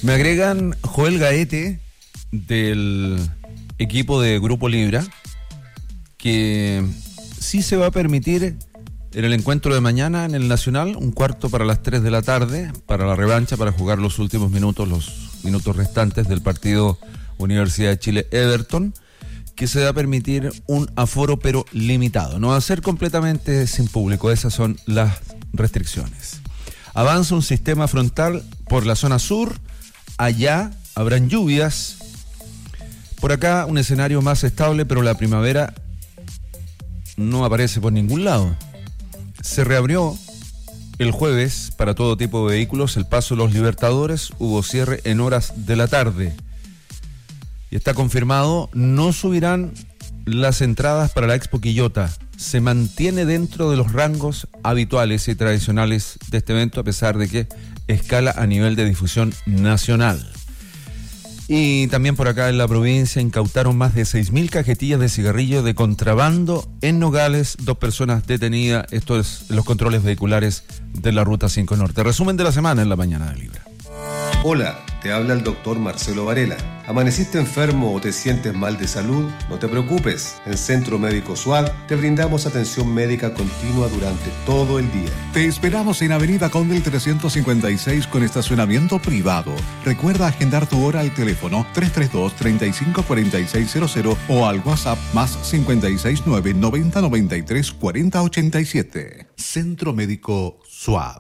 Me agregan Joel Gaete del equipo de Grupo Libra, que sí se va a permitir en el encuentro de mañana en el Nacional, 3:15 de la tarde, para la revancha, para jugar los últimos minutos, los minutos restantes del partido Universidad de Chile-Everton, que se va a permitir un aforo pero limitado. No va a ser completamente sin público, esas son las restricciones. Avanza un sistema frontal por la zona sur, allá habrán lluvias. Por acá un escenario más estable, pero la primavera no aparece por ningún lado. Se reabrió el jueves para todo tipo de vehículos el paso de los Libertadores, hubo cierre en horas de la tarde. Y está confirmado, no subirán las entradas para la Expo Quillota. Se mantiene dentro de los rangos habituales y tradicionales de este evento, a pesar de que escala a nivel de difusión nacional. Y también por acá en la provincia incautaron más de 6.000 cajetillas de cigarrillos de contrabando en Nogales, 2 personas detenidas. Esto es los controles vehiculares de la Ruta 5 Norte. Resumen de la semana en la mañana de Libra. Hola, te habla el doctor Marcelo Varela. ¿Amaneciste enfermo o te sientes mal de salud? No te preocupes. En Centro Médico SUAD te brindamos atención médica continua durante todo el día. Te esperamos en Avenida Condel 356 con estacionamiento privado. Recuerda agendar tu hora al teléfono 332-354600 o al WhatsApp más 569 90 93 40 87. Centro Médico SUAD.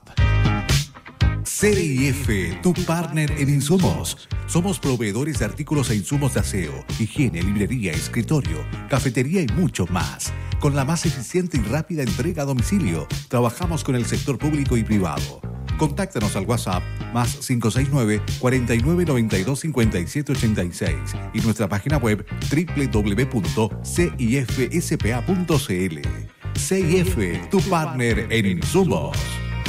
CIF, tu partner en insumos. Somos proveedores de artículos e insumos de aseo, higiene, librería, escritorio, cafetería y mucho más. Con la más eficiente y rápida entrega a domicilio, trabajamos con el sector público y privado. Contáctanos al WhatsApp más 569 49 92 57 86 y nuestra página web www.cifspa.cl. CIF, tu partner en insumos.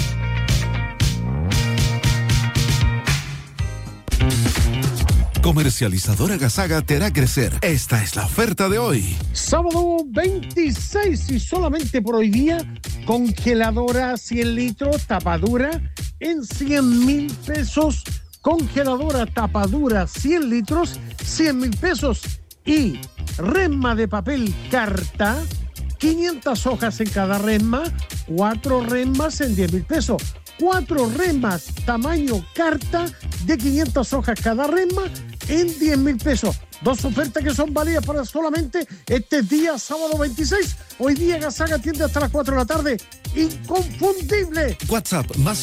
Comercializadora Gasaga te hará crecer. Esta es la oferta de hoy. Sábado 26 y solamente por hoy día, congeladora 100 litros, tapadura en 100,000 pesos. Congeladora tapadura 100 litros, 100,000 pesos. Y resma de papel carta, 500 hojas en cada resma, 4 resmas en 10,000 pesos. 4 resmas tamaño carta de 500 hojas cada resma en 10,000 pesos. 2 ofertas que son válidas para solamente este día, sábado 26. Hoy día Gasaga atiende hasta las 4 de la tarde. Inconfundible. WhatsApp más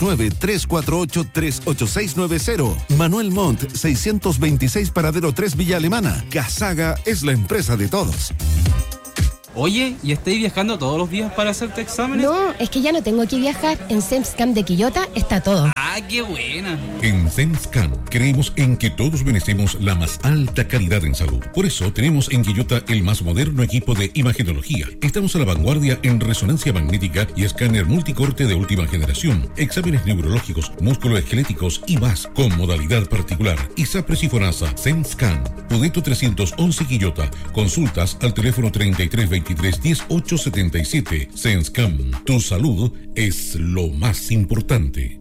569-348-38690. Manuel Montt, 626 Paradero 3 Villa Alemana. Gasaga es la empresa de todos. Oye, ¿y estáis viajando todos los días para hacerte exámenes? No, es que ya no tengo que viajar. En SEMSCAM de Quillota está todo. ¡Ah, qué buena! En SEMSCAM creemos en que todos merecemos la más alta calidad en salud. Por eso tenemos en Quillota el más moderno equipo de imagenología. Estamos a la vanguardia en resonancia magnética y escáner multicorte de última generación, exámenes neurológicos, musculoesqueléticos y más, con modalidad particular. ISAPRES y FONASA. SEMSCAM, Pudeto 311 Quillota. Consultas al teléfono 3323 1877. SEMSCAM, tu salud es lo más importante.